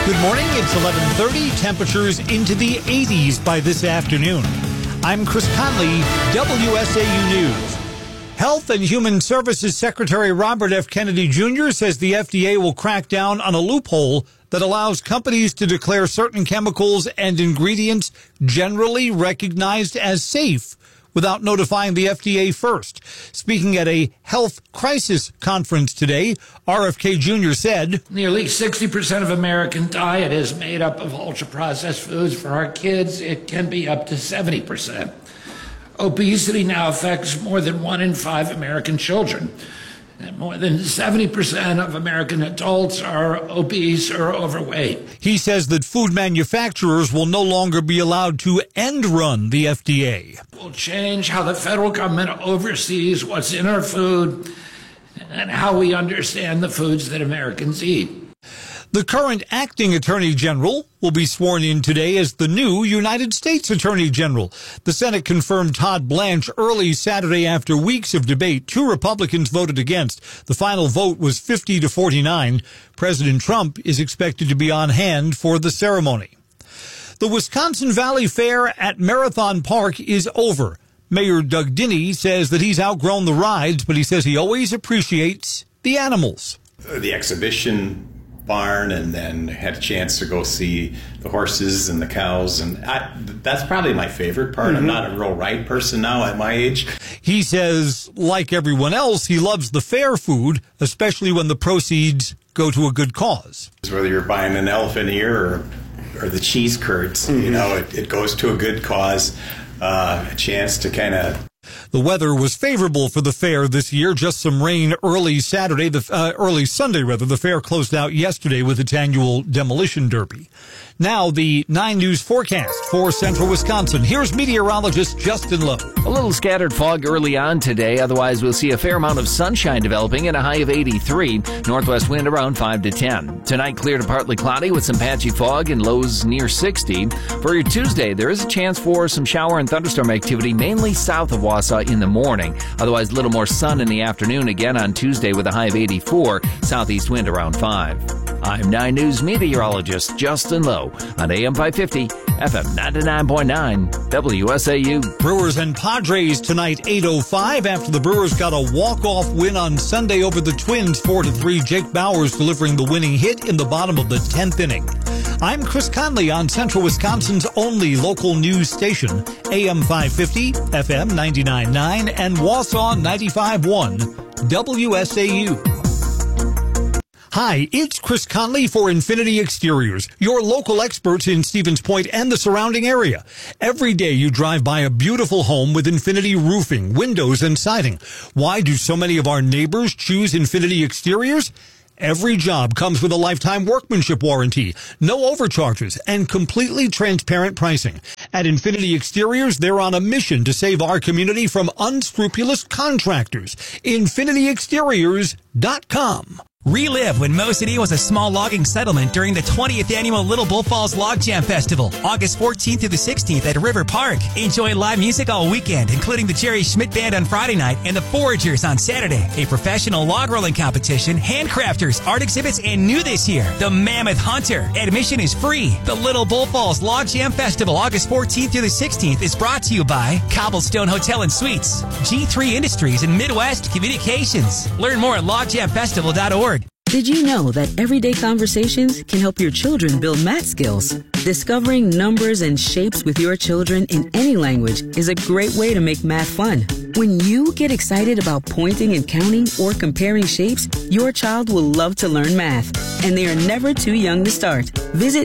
Good morning. It's 11:30. Temperatures into the 80s by this afternoon. I'm Chris Conley, WSAU News. Health and Human Services Secretary Robert F. Kennedy Jr. says the FDA will crack down on a loophole that allows companies to declare certain chemicals and ingredients generally recognized as safe without notifying the FDA first. Speaking at a health crisis conference today, RFK Jr. said, nearly 60% of American diet is made up of ultra-processed foods. For our kids, it can be up to 70%. Obesity now affects more than 1 in 5 American children. And more than 70% of American adults are obese or overweight. He says that food manufacturers will no longer be allowed to end run the FDA. We'll change how the federal government oversees what's in our food and how we understand the foods that Americans eat. The current acting Attorney General will be sworn in today as the new United States Attorney General. The Senate confirmed Todd Blanche early Saturday after weeks of debate. 2 Republicans voted against. The final vote was 50-49. President Trump is expected to be on hand for the ceremony. The Wisconsin Valley Fair at Marathon Park is over. Mayor Doug Dinney says that he's outgrown the rides, but he says he always appreciates the animals. The exhibition barn, and then had a chance to go see the horses and the cows, and that's probably my favorite part. I'm not a real ride person now at my age. He says, like everyone else, he loves the fair food, especially when the proceeds go to a good cause. Whether you're buying an elephant ear or the cheese curds, you know, it goes to a good cause. A chance to kind of. The weather was favorable for the fair this year. Just some rain early Sunday. The fair closed out yesterday with its annual demolition derby. Now the 9 News forecast for central Wisconsin. Here's meteorologist Justin Lowe. A little scattered fog early on today. Otherwise, we'll see a fair amount of sunshine developing and a high of 83. Northwest wind around 5 to 10. Tonight, clear to partly cloudy with some patchy fog and lows near 60. For your Tuesday, there is a chance for some shower and thunderstorm activity, mainly south of Wausau in the morning. Otherwise, a little more sun in the afternoon again on Tuesday with a high of 84. Southeast wind around 5. I'm 9 News meteorologist Justin Lowe on AM 550, FM 99.9, WSAU. Brewers and Padres tonight, 8:05. After the Brewers got a walk-off win on Sunday over the Twins, 4-3. Jake Bauers delivering the winning hit in the bottom of the 10th inning. I'm Chris Conley on Central Wisconsin's only local news station, AM 550, FM 99.9, and Wausau 95.1, WSAU. Hi, it's Chris Conley for Infinity Exteriors, your local experts in Stevens Point and the surrounding area. Every day you drive by a beautiful home with Infinity roofing, windows, and siding. Why do so many of our neighbors choose Infinity Exteriors? Every job comes with a lifetime workmanship warranty, no overcharges, and completely transparent pricing. At Infinity Exteriors, they're on a mission to save our community from unscrupulous contractors. InfinityExteriors.com. Relive when Mo City was a small logging settlement during the 20th annual Little Bull Falls Log Jam Festival, August 14th through the 16th at River Park. Enjoy live music all weekend, including the Jerry Schmidt Band on Friday night and the Foragers on Saturday. A professional log rolling competition, handcrafters, art exhibits, and new this year, the Mammoth Hunter. Admission is free. The Little Bull Falls Log Jam Festival, August 14th through the 16th, is brought to you by Cobblestone Hotel and Suites, G3 Industries, and Midwest Communications. Learn more at logjamfestival.org. Did you know that everyday conversations can help your children build math skills? Discovering numbers and shapes with your children in any language is a great way to make math fun. When you get excited about pointing and counting or comparing shapes, your child will love to learn math, and they are never too young to start. Visit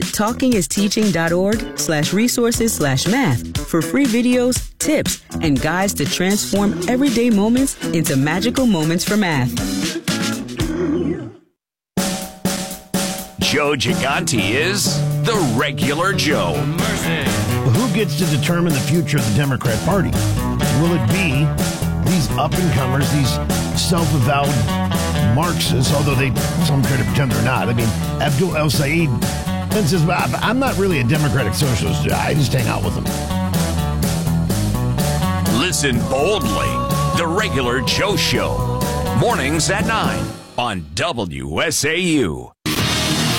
talkingisteaching.org/resources/math for free videos, tips, and guides to transform everyday moments into magical moments for math. Joe Gigante is the regular Joe. Who gets to determine the future of the Democrat Party? Will it be these up-and-comers, these self-avowed Marxists, although some try to pretend they're not? I mean, Abdul El-Sayed says, I'm not really a democratic socialist. I just hang out with them. Listen boldly. The regular Joe Show. Mornings at 9 on WSAU.